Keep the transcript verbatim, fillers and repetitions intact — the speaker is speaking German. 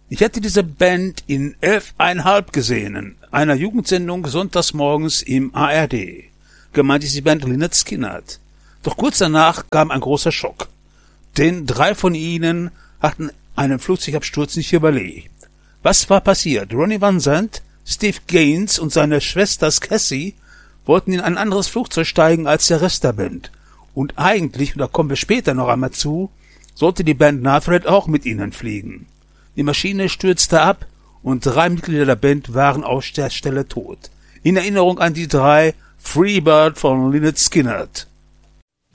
Ich hatte diese Band in elfeinhalb gesehen, in einer Jugendsendung sonntags morgens im A R D. Gemeint ist die Band Lynyrd Skynyrd. Doch kurz danach kam ein großer Schock. Denn drei von ihnen hatten einen Flugzeugabsturz nicht überlebt. Was war passiert? Ronnie Van Zant, Steve Gaines und seine Schwester Cassie wollten in ein anderes Flugzeug steigen als der Rest der Band. Und eigentlich, und da kommen wir später noch einmal zu, sollte die Band Nathred auch mit ihnen fliegen. Die Maschine stürzte ab und drei Mitglieder der Band waren auf der Stelle tot. In Erinnerung an die drei: Freebird von Lynyrd Skynyrd.